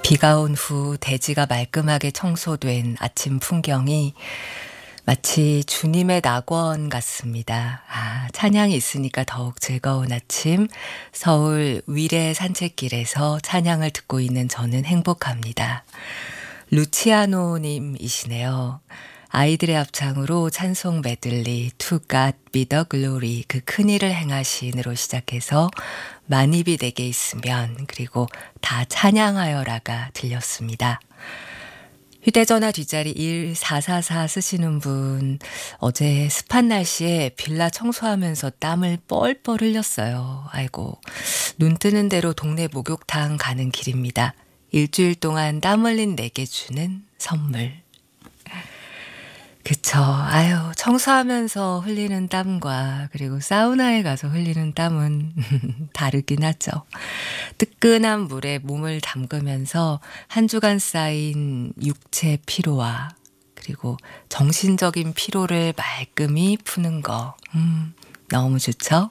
비가 온 후 대지가 말끔하게 청소된 아침 풍경이 마치 주님의 낙원 같습니다. 찬양이 있으니까 더욱 즐거운 아침. 서울 위례 산책길에서 찬양을 듣고 있는 저는 행복합니다. 루치아노 님이시네요. 아이들의 합창으로 찬송 메들리 To God be the glory 그 큰일을 행하신으로 시작해서 만입이 내게 있으면 그리고 다 찬양하여라가 들렸습니다. 휴대전화 뒷자리 1444 쓰시는 분 어제 습한 날씨에 빌라 청소하면서 땀을 뻘뻘 흘렸어요. 아이고 눈 뜨는 대로 동네 목욕탕 가는 길입니다. 일주일 동안 땀 흘린 내게 주는 선물. 그쵸. 아유, 청소하면서 흘리는 땀과 그리고 사우나에 가서 흘리는 땀은 다르긴 하죠. 뜨끈한 물에 몸을 담그면서 한 주간 쌓인 육체 피로와 그리고 정신적인 피로를 말끔히 푸는 거. 너무 좋죠?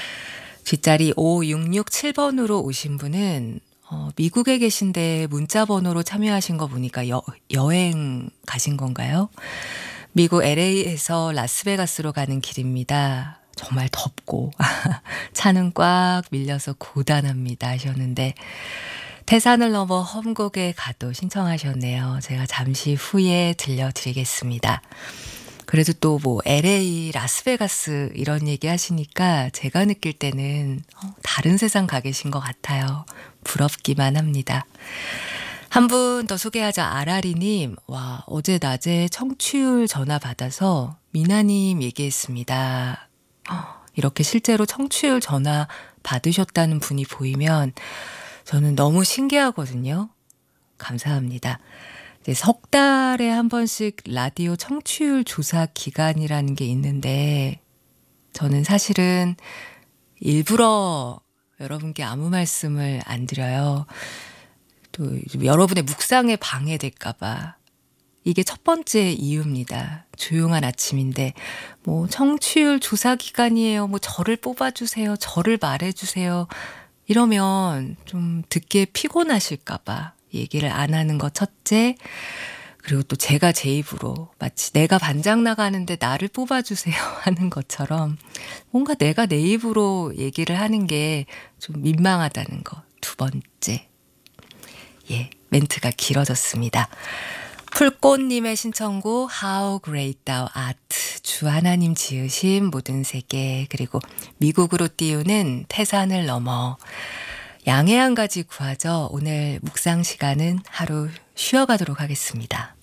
뒷자리 5667번으로 오신 분은 미국에 계신데 문자 번호로 참여하신 거 보니까 여행 가신 건가요? 미국 LA에서 라스베가스로 가는 길입니다. 정말 덥고 차는 꽉 밀려서 고단합니다 하셨는데 태산을 넘어 험곡에 가도 신청하셨네요. 제가 잠시 후에 들려드리겠습니다. 그래도 또 뭐 LA, 라스베가스 이런 얘기 하시니까 제가 느낄 때는 다른 세상 가 계신 것 같아요. 부럽기만 합니다. 한 분 더 소개하자. 아라리님, 와, 어제 낮에 청취율 전화 받아서 미나님 얘기했습니다. 이렇게 실제로 청취율 전화 받으셨다는 분이 보이면 저는 너무 신기하거든요. 감사합니다. 이제 석 달에 한 번씩 라디오 청취율 조사 기간이라는 게 있는데 저는 사실은 일부러 여러분께 아무 말씀을 안 드려요. 또 여러분의 묵상에 방해될까 봐. 이게 첫 번째 이유입니다. 조용한 아침인데 뭐 청취율 조사 기간이에요. 뭐 저를 뽑아주세요. 저를 말해주세요. 이러면 좀 듣기에 피곤하실까 봐 얘기를 안 하는 거 첫째. 그리고 또 제가 제 입으로 마치 내가 반장 나가는데 나를 뽑아주세요 하는 것처럼 뭔가 내가 내 입으로 얘기를 하는 게 좀 민망하다는 거. 두 번째. 예, 멘트가 길어졌습니다. 풀꽃님의 신청곡 How Great Thou Art 주하나님 지으신 모든 세계 그리고 미국으로 띄우는 태산을 넘어 양해 한 가지 구하죠. 오늘 묵상 시간은 하루 쉬어가도록 하겠습니다.